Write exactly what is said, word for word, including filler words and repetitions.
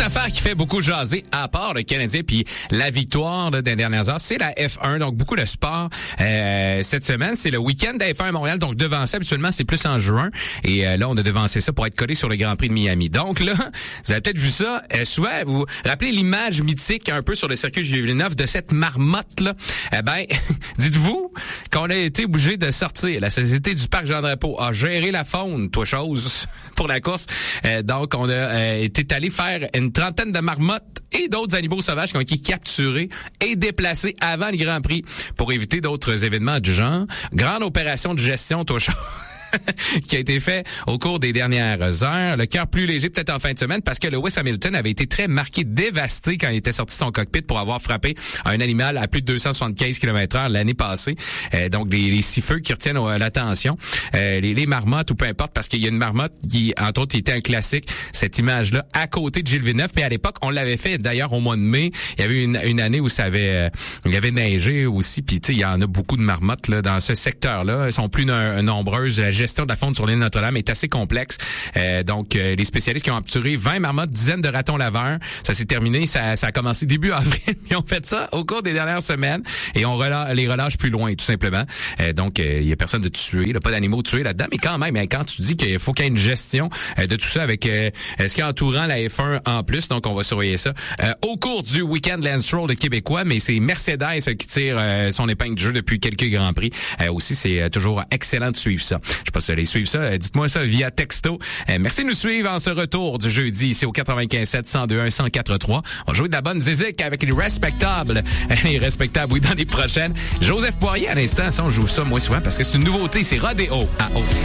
affaire qui fait beaucoup jaser, à part le Canadien puis la victoire là, des dernières heures, c'est la F un. Donc, beaucoup de sport euh, cette semaine. C'est le week-end de la F un à Montréal. Donc, devancé, habituellement, c'est plus en juin. Et euh, là, on a devancé ça pour être collé sur le Grand Prix de Miami. Donc là, vous avez peut-être vu ça. Euh, souvent, vous vous rappelez l'image mythique un peu sur le circuit de Villeneuve de cette marmotte-là. Eh ben, dites-vous qu'on a été obligé de sortir. La Société du Parc Jean-Drapeau a géré la faune, toi chose, pour la course. Euh, donc, on a euh, été allé faire une trentaine de marmottes et d'autres animaux sauvages qui ont été capturés et déplacés avant le Grand Prix pour éviter d'autres événements du genre. Grande opération de gestion, toi chose. qui a été fait au cours des dernières heures. Le cœur plus léger peut-être en fin de semaine parce que Lewis Hamilton avait été très marqué, dévasté quand il était sorti de son cockpit pour avoir frappé un animal à plus de deux cent soixante-quinze kilomètres heure l'année passée. Euh, donc, les, les six feux qui retiennent euh, l'attention. Euh, les, les marmottes ou peu importe parce qu'il y a une marmotte qui, entre autres, était un classique, cette image-là, à côté de Gilles Villeneuve. Mais à l'époque, on l'avait fait d'ailleurs au mois de mai. Il y avait une, une année où ça avait, euh, il y avait neigé aussi. Puis, tu sais, il y en a beaucoup de marmottes là, dans ce secteur-là. Elles sont plus no- nombreuses. La gestion de la faune sur l'île Notre-Dame est assez complexe. Euh, donc, euh, les spécialistes qui ont capturé vingt marmottes, dizaines de ratons laveurs. Ça s'est terminé. Ça, ça a commencé début avril. Ils ont fait ça au cours des dernières semaines et on relâche, les relâche plus loin, tout simplement. Euh, donc, il euh, y a personne de tuer, là, pas d'animaux tués là-dedans. Mais quand même, hein, quand tu dis qu'il faut qu'il y ait une gestion euh, de tout ça avec euh, ce qui est entourant la F un en plus. Donc, on va surveiller ça euh, au cours du week-end Lance Stroll de Québécois. Mais c'est Mercedes euh, qui tire euh, son épingle du jeu depuis quelques Grands Prix. Euh, aussi, c'est euh, toujours excellent de suivre ça. Je sais pas si vous allez suivre ça. Euh, dites-moi ça via texto. Euh, merci de nous suivre en ce retour du jeudi ici au quatre-vingt-quinze sept, cent deux un, cent quatre trois. On va jouer de la bonne zizik avec les respectables. Les respectables, oui, dans les prochaines. Joseph Poirier, à l'instant, ça, on joue ça moins souvent parce que c'est une nouveauté. C'est Rodéo à haute.